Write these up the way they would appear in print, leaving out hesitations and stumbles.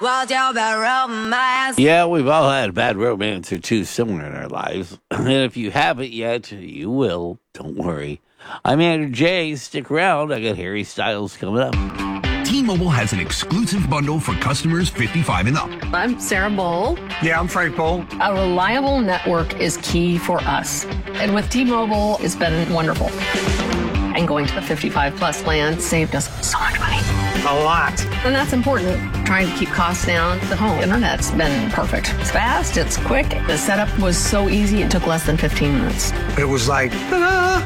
Yeah, we've all had a bad romance or two somewhere in our lives. And if you haven't yet, you will. Don't worry. I'm Andrew J. Stick around. I got Harry Styles coming up. T-Mobile has an exclusive bundle for customers 55 and up. I'm Sarah Bowl. Yeah, I'm Frank Bowl. A reliable network is key for us. And with T-Mobile, it's been wonderful. And going to the 55-plus plan saved us so much money. A lot. And that's important. Trying to keep costs down. The home internet's been perfect. It's fast, it's quick. The setup was so easy, it took less than 15 minutes. It was like, ta-da!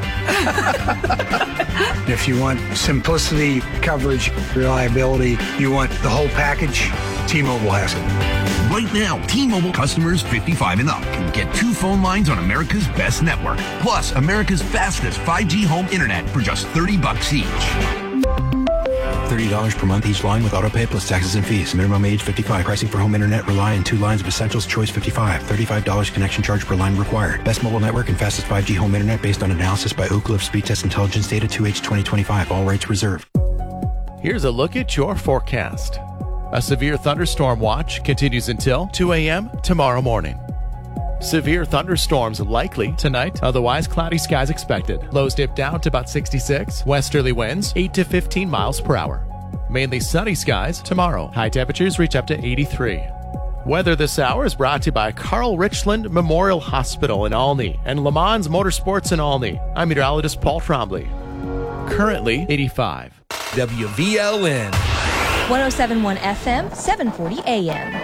If you want simplicity, coverage, reliability, you want the whole package, T-Mobile has it. Right now, T-Mobile customers 55 and up can get 2 phone lines on America's best network, plus America's fastest 5G home internet for just $30 each. $30 per month each line with autopay plus taxes and fees. Minimum age 55. Pricing for home internet rely on 2 lines of Essentials Choice 55. $35 connection charge per line required. Best mobile network and fastest 5G home internet based on analysis by Oak Cliff Speed Test Intelligence Data 2H 2025. All rights reserved. Here's a look at your forecast. A severe thunderstorm watch continues until 2 a.m. tomorrow morning. Severe thunderstorms likely tonight, otherwise cloudy skies expected. Lows dip down to about 66. Westerly winds 8 to 15 miles per hour. Mainly sunny skies tomorrow. High temperatures reach up to 83. Weather this hour is brought to you by Carl Richland Memorial Hospital in Olney and Le Mans Motorsports in Olney. I'm meteorologist Paul Trombley. Currently 85. WVLN 107.1 FM, 740 AM.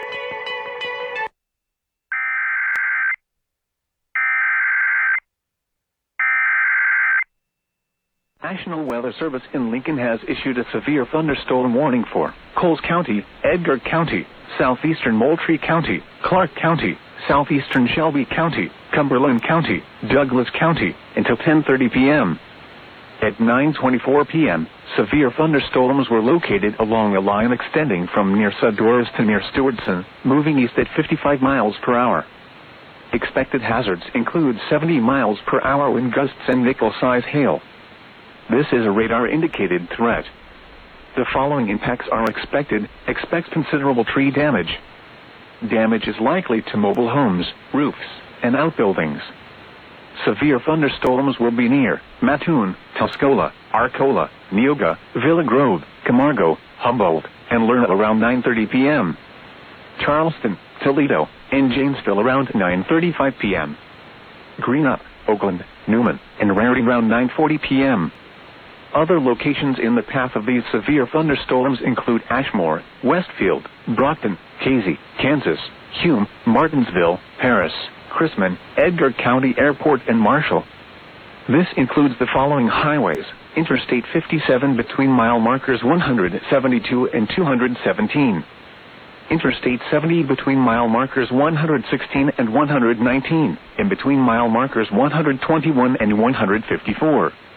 National Weather Service in Lincoln has issued a severe thunderstorm warning for Coles County, Edgar County, southeastern Moultrie County, Clark County, southeastern Shelby County, Cumberland County, Douglas County, until 10:30 p.m. At 9:24 p.m., severe thunderstorms were located along a line extending from near Sudores to near Stewardson, moving east at 55 miles per hour. Expected hazards include 70 miles per hour wind gusts and nickel-size hail. This is a radar-indicated threat. The following impacts are expected. Expect considerable tree damage. Damage is likely to mobile homes, roofs, and outbuildings. Severe thunderstorms will be near Mattoon, Tuscola, Arcola, Neoga, Villa Grove, Camargo, Humboldt, and Lerner around 9:30 p.m. Charleston, Toledo, and Janesville around 9:35 p.m. Greenup, Oakland, Newman, and Rarity around 9:40 p.m. Other locations in the path of these severe thunderstorms include Ashmore, Westfield, Brockton, Casey, Kansas, Hume, Martinsville, Paris, Chrisman, Edgar County Airport, and Marshall. This includes the following highways: Interstate 57 between mile markers 172 and 217. Interstate 70 between mile markers 116 and 119, and between mile markers 121 and 154.